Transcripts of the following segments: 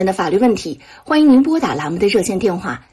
的法律问题，欢迎您拨打栏目的热线电话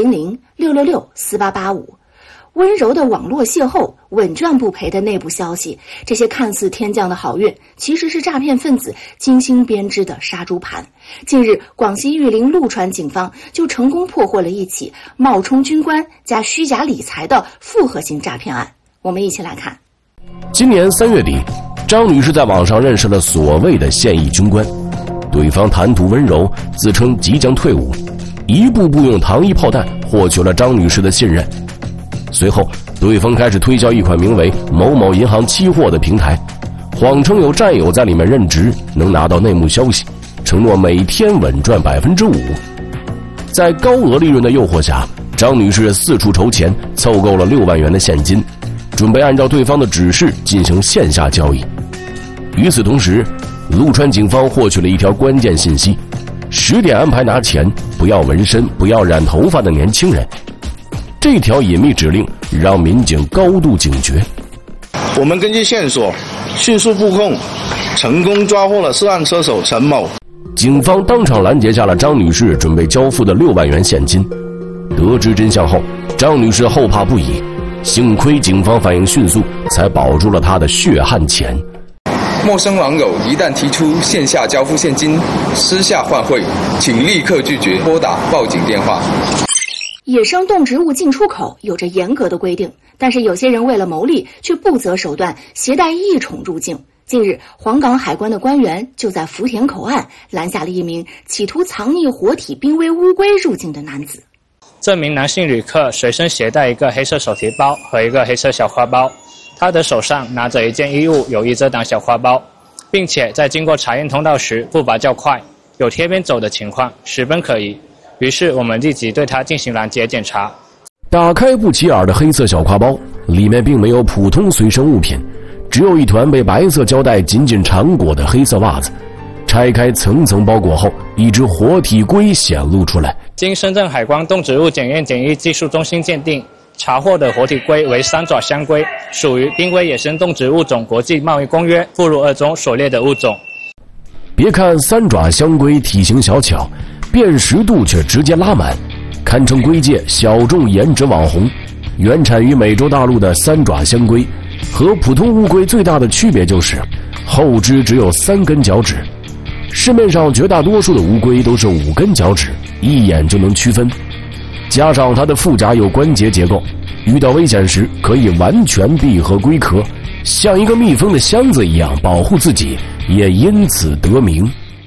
400-666-4885。温柔的网络邂逅，稳赚不赔的内部消息，这些看似天降的好运，其实是诈骗分子精心编织的杀猪盘。近日，广西玉林陆川警方就成功破获了一起冒充军官加虚假理财的复合型诈骗案。我们一起来看。 今年3月底，张女士在网上认识了所谓的现役军官，对方谈吐温柔，自称即将退伍，一步步用糖衣炮弹获取了张女士的信任。随后，对方开始推销一款名为某某银行期货的平台，谎称有战友在里面任职，能拿到内幕消息，承诺每天稳赚5%。在高额利润的诱惑下，张女士四处筹钱，凑够了6万元的现金，准备按照对方的指示进行线下交易。与此同时，陆川警方获取了一条关键信息：10点安排拿钱，不要纹身，不要染头发的年轻人。这条隐秘指令让民警高度警觉。 我们根据线索迅速布控，成功抓获了涉案车手陈某。 警方当场拦截下了张女士准备交付的6万元现金。得知真相后，张女士后怕不已，幸亏警方反应迅速，才保住了她的血汗钱。 陌生网友一旦提出线下交付现金、私下换汇，请立刻拒绝，拨打报警电话。 野生动植物进出口有着严格的规定，但是有些人为了牟利，却不择手段携带异宠入境。近日，黄冈海关的官员就在福田口岸拦下了一名企图藏匿活体濒危乌龟入境的男子。 这名男性旅客随身携带一个黑色手提包和一个黑色小花包，他的手上拿着一件衣物，有意遮挡小花包，并且在经过查验通道时步伐较快，有贴边走的情况，十分可疑。于是我们立即对他进行拦截检查。 打开不起眼的黑色小挎包，里面并没有普通随身物品，只有一团被白色胶带紧紧缠裹的黑色袜子。拆开层层包裹后，一只活体龟显露出来。 经深圳海关动植物检验检疫技术中心鉴定，查获的活体龟为3爪香龟，属于濒危野生动植物种国际贸易公约附录2中所列的物种。 别看3爪香龟体型小巧，辨识度却直接拉满，堪称龟界小众颜值网红。原产于美洲大陆的3爪香龟和普通乌龟最大的区别就是后肢只有3根脚趾，市面上绝大多数的乌龟都是5根脚趾，一眼就能区分。加上它的腹甲有关节结构，遇到危险时可以完全闭合龟壳，像一个密封的箱子一样保护自己，也因此得名。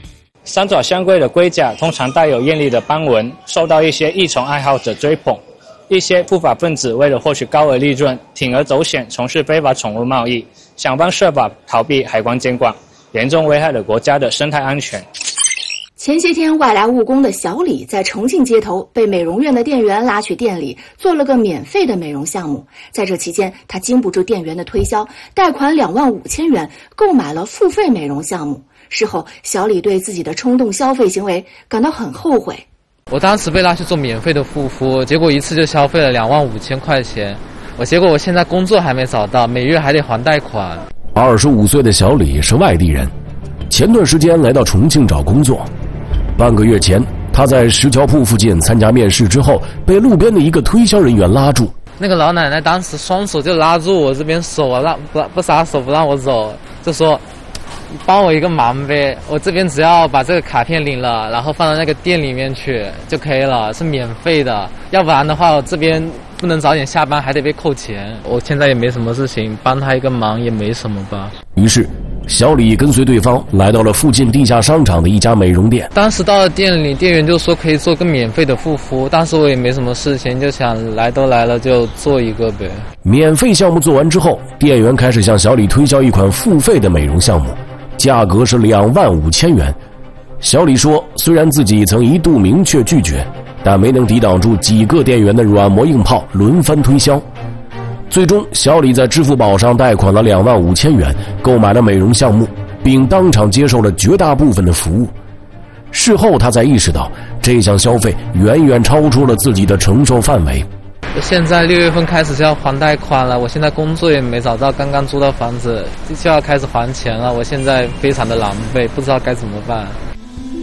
3爪香龟的龟甲通常带有艳丽的斑纹，受到一些异宠爱好者追捧。一些不法分子为了获取高额利润，铤而走险，从事非法宠物贸易，想方设法逃避海关监管，严重危害了国家的生态安全。 前些天，外来务工的小李在重庆街头被美容院的店员拉去店里做了个免费的美容项目。在这期间，他经不住店员的推销，贷款25000元购买了付费美容项目。事后，小李对自己的冲动消费行为感到很后悔。 我当时被拉去做免费的护肤，结果一次就消费了25000块钱。结果我现在工作还没找到，每月还得还贷款。 25岁的小李是外地人，前段时间来到重庆找工作。半个月前，他在石桥铺附近参加面试之后，被路边的一个推销人员拉住。 那个老奶奶当时双手就拉住我这边手，不撒手不让我走，就说帮我一个忙呗，我这边只要把这个卡片领了，然后放到那个店里面去就可以了，是免费的，要不然的话我这边不能早点下班，还得被扣钱。我现在也没什么事情，帮他一个忙也没什么吧。 于是小李跟随对方来到了附近地下商场的一家美容店。 当时到了店里，店员就说可以做个免费的护肤，当时我也没什么事情，就想来都来了就做一个呗。 免费项目做完之后，店员开始向小李推销一款付费的美容项目，价格是25000元。小李说，虽然自己曾一度明确拒绝，但没能抵挡住几个店员的软磨硬泡，轮番推销。最终，小李在支付宝上贷款了25000元，购买了美容项目，并当场接受了绝大部分的服务。事后他才意识到，这项消费远远超出了自己的承受范围。 我现在6月份开始就要还贷款了，我现在工作也没找到，刚刚租到房子就要开始还钱了，我现在非常的狼狈，不知道该怎么办。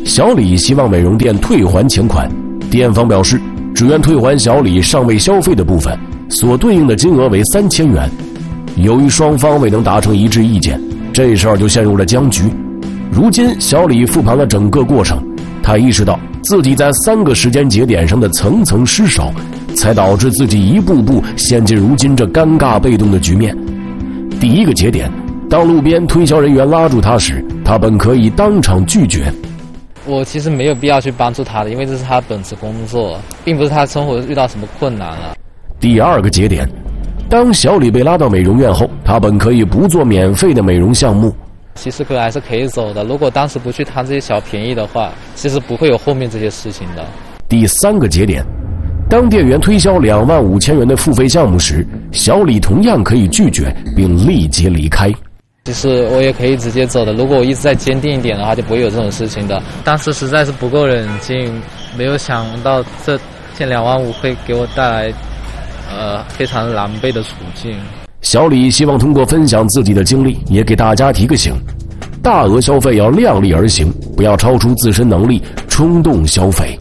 小李希望美容店退还钱款，店方表示只愿退还小李尚未消费的部分，所对应的金额为3000元。由于双方未能达成一致意见，这事儿就陷入了僵局。如今小李复盘了整个过程，他意识到自己在3个时间节点上的层层失守，才导致自己一步步陷进如今这尴尬被动的局面。第一个节点，当路边推销人员拉住他时，他本可以当场拒绝。 我其实没有必要去帮助他的，因为这是他本职工作，并不是他生活遇到什么困难了。 第二个节点，当小李被拉到美容院后，他本可以不做免费的美容项目， 其实还是可以走的，如果当时不去贪这些小便宜的话，其实不会有后面这些事情的。 第3个节点，当店员推销25000元的付费项目时，小李同样可以拒绝并立即离开。 其实我也可以直接走的，如果我一直在坚定一点的话，就不会有这种事情的。当时实在是不够冷静，没有想到这欠2万5会给我带来非常狼狈的处境。 小李希望通过分享自己的经历，也给大家提个醒：大额消费要量力而行，不要超出自身能力冲动消费。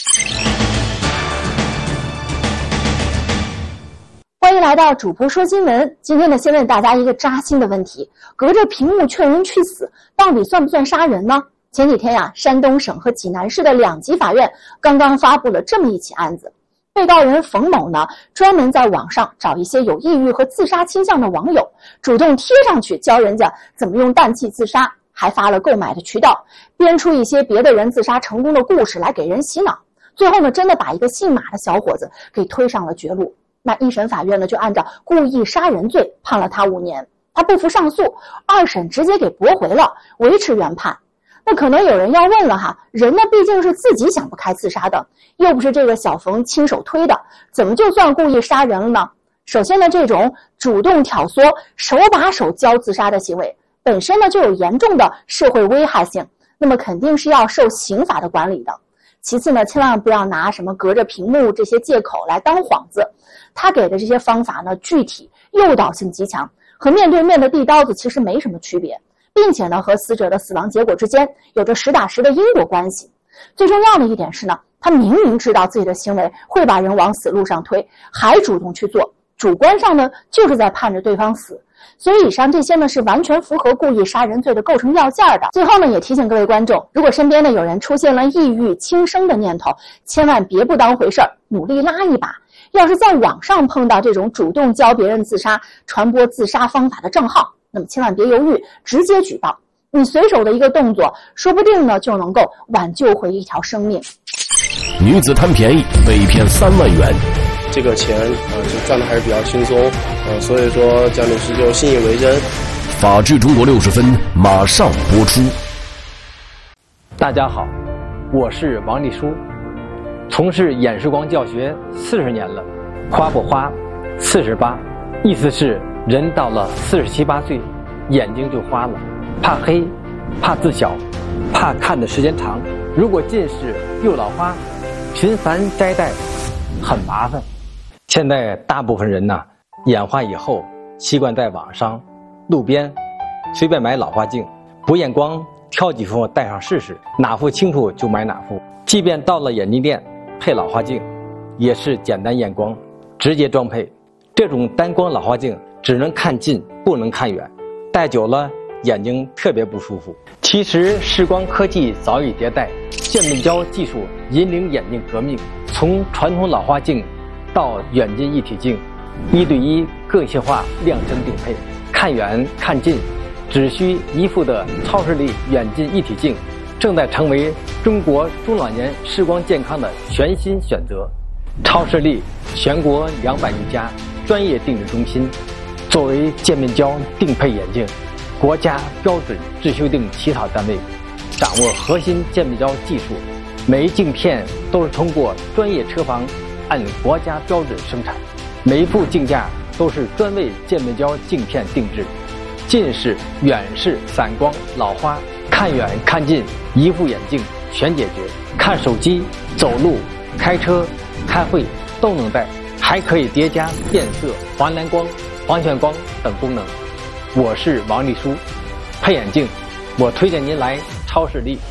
欢迎来到主播说新闻。今天呢，先问大家一个扎心的问题：隔着屏幕劝人去死，到底算不算杀人呢？前几天呀，山东省和济南市的2级法院刚刚发布了这么一起案子。被告人冯某呢，专门在网上找一些有抑郁和自杀倾向的网友，主动贴上去教人家怎么用氮气自杀，还发了购买的渠道，编出一些别的人自杀成功的故事来给人洗脑。最后呢，真的把一个姓马的小伙子给推上了绝路。那一审法院呢，就按照故意杀人罪判了他5年，他不服上诉，2审直接给驳回了，维持原判。那可能有人要问了哈，人呢毕竟是自己想不开自杀的，又不是这个小冯亲手推的，怎么就算故意杀人了呢？首先呢，这种主动挑唆、手把手教自杀的行为，本身呢就有严重的社会危害性，那么肯定是要受刑法的管理的。其次呢，千万不要拿什么隔着屏幕这些借口来当幌子。他给的这些方法呢，具体诱导性极强，和面对面的递刀子其实没什么区别，并且呢，和死者的死亡结果之间有着实打实的因果关系。最重要的一点是呢，他明明知道自己的行为会把人往死路上推，还主动去做，主观上呢就是在盼着对方死。所以以上这些呢是完全符合故意杀人罪的构成要件的。最后呢，也提醒各位观众，如果身边呢有人出现了抑郁轻生的念头，千万别不当回事儿，努力拉一把。要是在网上碰到这种主动教别人自杀、传播自杀方法的账号，那么千万别犹豫，直接举报。你随手的一个动作，说不定呢就能够挽救回一条生命。 女子贪便宜被骗3万元， 这个钱就赚的还是比较轻松，所以说蒋女士就信以为真。 法治中国60分马上播出。 大家好，我是王丽书，从事演示光教学40年了。花不花48，意思是人到了47、8岁，眼睛就花了，怕黑，怕自小，怕看的时间长。如果近视又老花，频繁摘戴很麻烦。现在大部分人呢，眼花以后习惯在网上、路边随便买老花镜，不验光挑几副戴上试试，哪副清楚就买哪副。即便到了眼镜店配老花镜，也是简单验光，直接装配。这种单光老花镜只能看近，不能看远，戴久了眼睛特别不舒服。其实视光科技早已迭代，渐变焦技术引领眼镜革命，从传统老花镜到远近一体镜，1对1个性化量身定配，看远看近只需一副的超视力远近一体镜，正在成为中国中老年视光健康的全新选择。超视力全国200余家专业定制中心，作为渐变焦定配眼镜国家标准制修订起草单位，掌握核心渐变焦技术，每一镜片都是通过专业车房按国家标准生产，每一副镜架都是专为渐变焦镜片定制。近视、远视、散光、老花，看远看近一副眼镜全解决。看手机、走路、开车、开会都能戴，还可以叠加变色、黄蓝光、黄旋光等功能。我是王丽书，配眼镜我推荐您来超视力。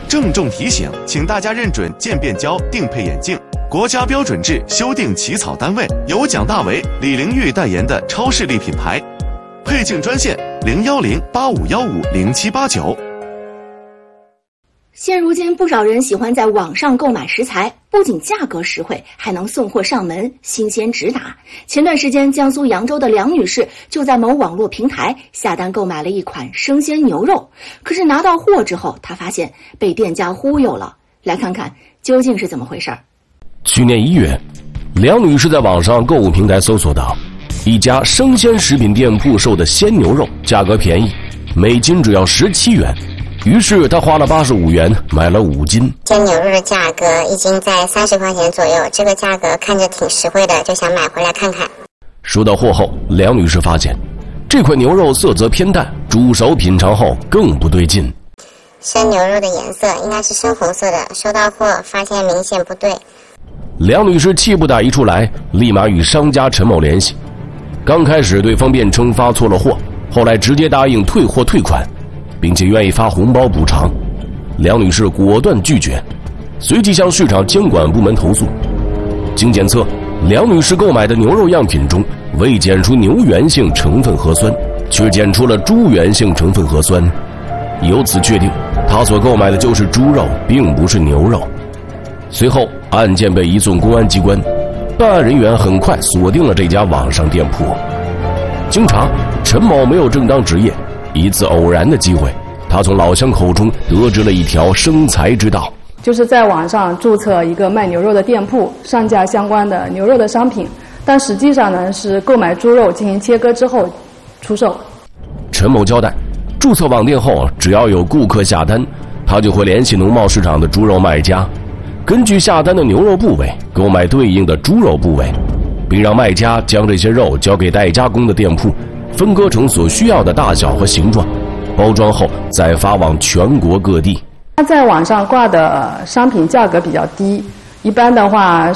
郑重提醒，请大家认准渐变胶定配眼镜，国家标准制修订起草单位，由蒋大为、李玲玉代言的超势力品牌。配镜专线010-8515-0789。 现如今，不少人喜欢在网上购买食材，不仅价格实惠，还能送货上门，新鲜直达。前段时间，江苏扬州的梁女士就在某网络平台下单购买了一款生鲜牛肉，可是拿到货之后，她发现被店家忽悠了。来看看究竟是怎么回事。 去年1月，梁女士在网上购物平台搜索到一家生鲜食品店铺售的鲜牛肉，价格便宜，每斤只要17元。于是他花了85元买了5斤。 鲜牛肉的价格一斤在30块钱左右，这个价格看着挺实惠的，就想买回来看看。 收到货后，梁女士发现这块牛肉色泽偏淡，煮熟品尝后更不对劲。 生牛肉的颜色应该是深红色的，收到货发现明显不对。 梁女士气不打一处来，立马与商家陈某联系。刚开始对方辩称发错了货，后来直接答应退货退款，并且愿意发红包补偿。梁女士果断拒绝，随即向市场监管部门投诉。经检测，梁女士购买的牛肉样品中未检出牛源性成分核酸，却检出了猪源性成分核酸，由此确定她所购买的就是猪肉，并不是牛肉。随后案件被移送公安机关，办案人员很快锁定了这家网上店铺。经查，陈某没有正当职业，一次偶然的机会，他从老乡口中得知了一条生财之道， 就是在网上注册一个卖牛肉的店铺，上架相关的牛肉的商品，但实际上呢是购买猪肉进行切割之后出售。 陈某交代，注册网店后，只要有顾客下单，他就会联系农贸市场的猪肉卖家，根据下单的牛肉部位购买对应的猪肉部位，并让卖家将这些肉交给代加工的店铺，分割成所需要的大小和形状，包装后再发往全国各地。 他在网上挂的商品价格比较低，一般的话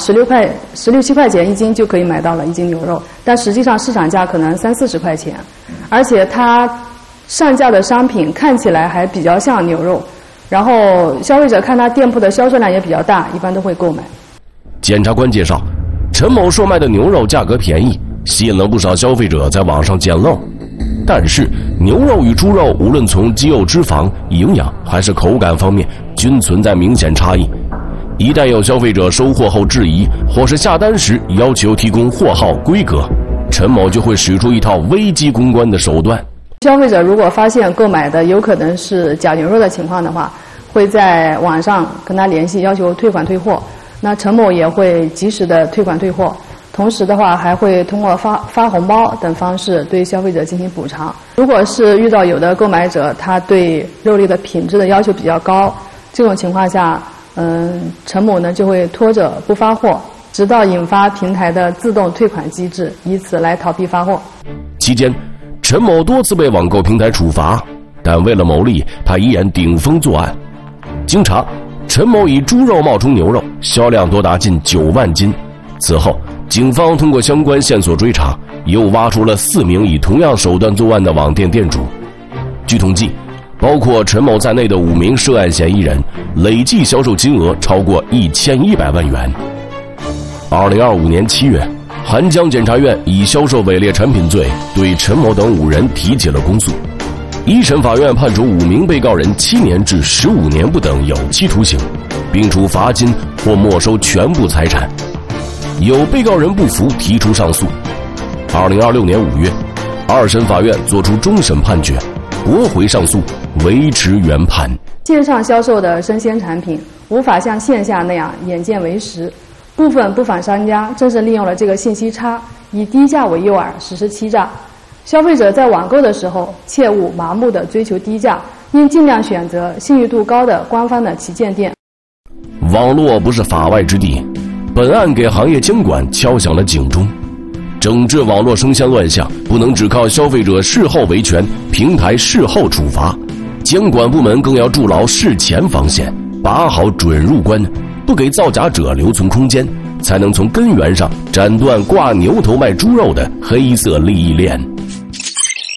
16、17块钱一斤就可以买到了一斤牛肉，但实际上市场价可能30-40块钱，而且他上架的商品看起来还比较像牛肉，然后消费者看他店铺的销售量也比较大，一般都会购买。 检察官介绍，陈某售卖的牛肉价格便宜，吸引了不少消费者在网上捡漏。但是牛肉与猪肉无论从肌肉脂肪、营养还是口感方面均存在明显差异，一旦有消费者收货后质疑，或是下单时要求提供货号规格，陈某就会使出一套危机公关的手段。 消费者如果发现购买的有可能是假牛肉的情况的话，会在网上跟他联系，要求退款退货。那陈某也会及时的退款退货，同时的话还会通过发红包等方式对消费者进行补偿。如果是遇到有的购买者他对肉类的品质的要求比较高，这种情况下陈某呢就会拖着不发货，直到引发平台的自动退款机制，以此来逃避发货。 期间陈某多次被网购平台处罚，但为了牟利，他依然顶风作案。经查，陈某以猪肉冒充牛肉，销量多达近9万斤。此后警方通过相关线索追查，又挖出了4名以同样手段作案的网店店主。据统计，包括陈某在内的5名涉案嫌疑人，累计销售金额超过1100万元。2025年7月，韩江检察院以销售伪劣产品罪对陈某等5人提起了公诉。一审法院判处5名被告人7年至15年不等有期徒刑，并处罚金或没收全部财产。有被告人不服，提出上诉。2026年5月，二审法院作出终审判决，驳回上诉，维持原判。 线上销售的生鲜产品无法像线下那样眼见为实，部分不法商家正是利用了这个信息差，以低价为诱饵实施欺诈。消费者在网购的时候，切勿盲目的追求低价，应尽量选择信誉度高的官方的旗舰店。 网络不是法外之地，本案给行业监管敲响了警钟。整治网络生鲜乱象，不能只靠消费者事后维权，平台事后处罚，监管部门更要筑牢事前防线，把好准入关，不给造假者留存空间，才能从根源上斩断挂牛头卖猪肉的黑色利益链。 商家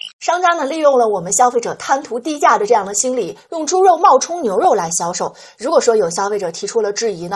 家呢利用了我们消费者贪图低价的这样的心理，用猪肉冒充牛肉来销售。如果说有消费者提出了质疑呢，